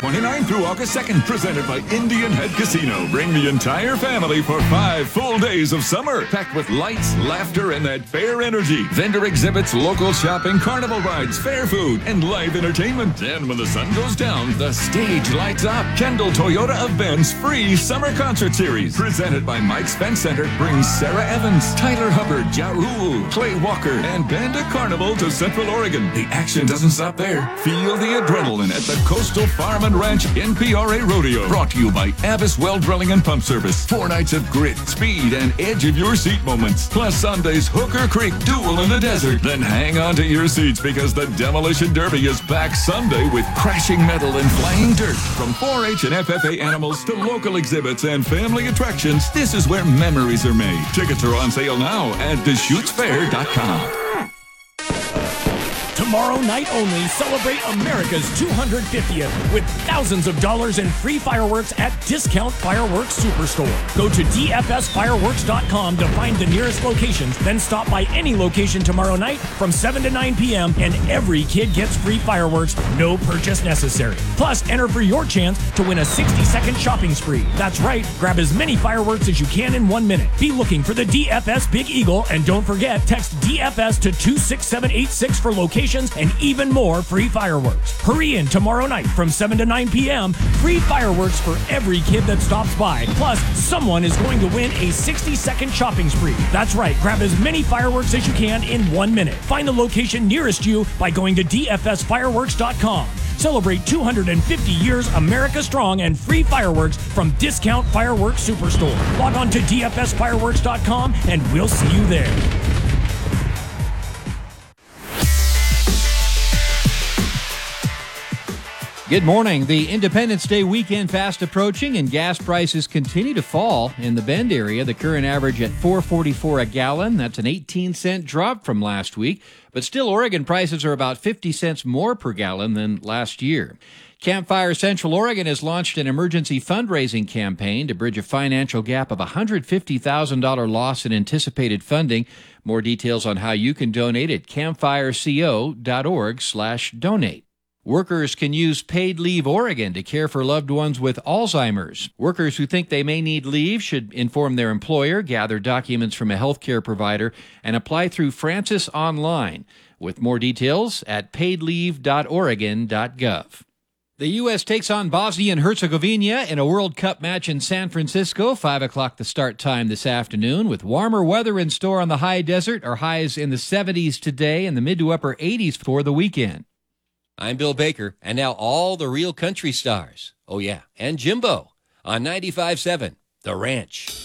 29th through August 2nd, presented by Indian Head Casino. Bring the entire family for 5 full days of summer, packed with lights, laughter, and that fair energy. Vendor exhibits, local shopping, carnival rides, fair food, and live entertainment. And when the sun goes down, the stage lights up. Kendall Toyota of Ben's free summer concert series, presented by Mike's Fence Center, brings Sarah Evans, Tyler Hubbard, Ja Rule, Clay Walker, and Banda Carnival to Central Oregon. The action doesn't stop there. Feel the adrenaline at the Coastal Farm and Ranch NPRA Rodeo. Brought to you by Abbas Well Drilling and Pump Service. 4 nights of grit, speed, and edge of your seat moments. Plus Sunday's Hooker Creek Duel in the Desert. Then hang on to your seats because the Demolition Derby is back Sunday with crashing metal and flying dirt. From 4-H and FFA animals to local exhibits and family attractions, this is where memories are made. Tickets are on sale now at DeschutesFair.com. Tomorrow night only, celebrate America's 250th with thousands of dollars in free fireworks at Discount Fireworks Superstore. Go to dfsfireworks.com to find the nearest locations, then stop by any location tomorrow night from 7 to 9 p.m. and every kid gets free fireworks, no purchase necessary. Plus, enter for your chance to win a 60-second shopping spree. That's right, grab as many fireworks as you can in 1 minute. Be looking for the DFS Big Eagle, and don't forget, text DFS to 26786 for locations and even more free fireworks. Hurry in tomorrow night from 7 to 9 p.m. Free fireworks for every kid that stops by. Plus, someone is going to win a 60-second shopping spree. That's right, grab as many fireworks as you can in 1 minute. Find the location nearest you by going to dfsfireworks.com. Celebrate 250 years America Strong and free fireworks from Discount Fireworks Superstore. Log on to dfsfireworks.com and we'll see you there. Good morning. The Independence Day weekend fast approaching and gas prices continue to fall in the Bend area. The current average at $4.44 a gallon. That's an 18-cent drop from last week. But still, Oregon prices are about 50 cents more per gallon than last year. Campfire Central Oregon has launched an emergency fundraising campaign to bridge a financial gap of $150,000 loss in anticipated funding. More details on how you can donate at campfireco.org/donate. Workers can use Paid Leave Oregon to care for loved ones with Alzheimer's. Workers who think they may need leave should inform their employer, gather documents from a healthcare provider, and apply through Francis Online. With more details at paidleave.oregon.gov. The U.S. takes on Bosnia and Herzegovina in a World Cup match in San Francisco. 5 o'clock the start time this afternoon. With warmer weather in store on the high desert, our highs in the 70s today and the mid to upper 80s for the weekend. I'm Bill Baker, and now all the real country stars. Oh, yeah, and Jimbo on 95.7, The Ranch.